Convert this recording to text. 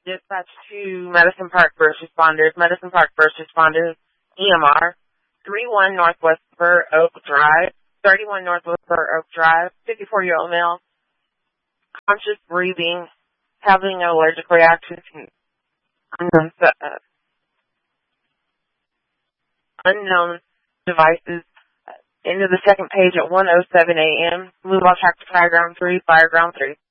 Dispatch to Medicine Park first responders. Medicine Park first responders, EMR, 31 Northwest Burr Oak Drive, 31 Northwest Burr Oak Drive, 54-year-old male, conscious breathing, having an allergic reaction to unknown devices. Into the second page at 1:07 a.m. Move on track to Fireground 3, Fireground 3.